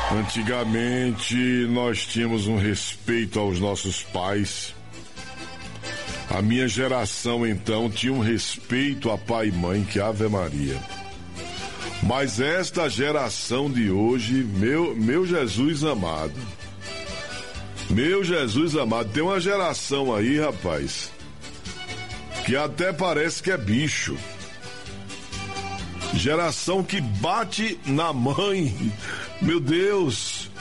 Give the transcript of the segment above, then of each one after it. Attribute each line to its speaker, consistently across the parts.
Speaker 1: Antigamente nós tínhamos um respeito aos nossos pais. A minha geração então tinha um respeito a pai e mãe, que Ave Maria. Mas esta geração de hoje, meu Jesus amado, tem uma geração aí, rapaz, que até parece que é bicho. Geração que bate na mãe. Meu Deus!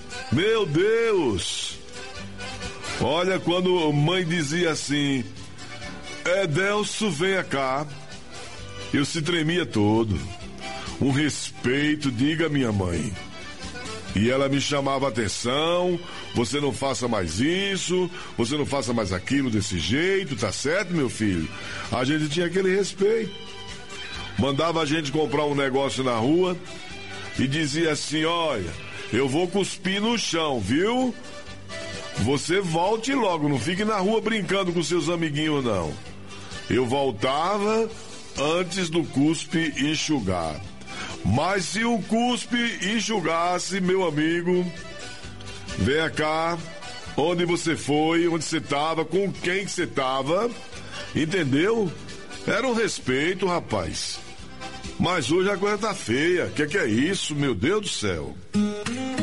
Speaker 1: Olha, quando a mãe dizia assim, Delso, venha cá, eu se tremia todo. Um respeito, diga minha mãe. E ela me chamava a atenção, você não faça mais isso, você não faça mais aquilo desse jeito, tá certo, meu filho? A gente tinha aquele respeito. Mandava a gente comprar um negócio na rua e dizia assim, olha, eu vou cuspir no chão, viu? Você volte logo, não fique na rua brincando com seus amiguinhos, não. Eu voltava antes do cuspe enxugar. Mas se o cuspe enxugasse, meu amigo, venha cá, onde você foi, onde você estava, com quem que você estava, entendeu? Era um respeito, rapaz. Mas hoje a coisa tá feia. Que é isso, meu Deus do céu?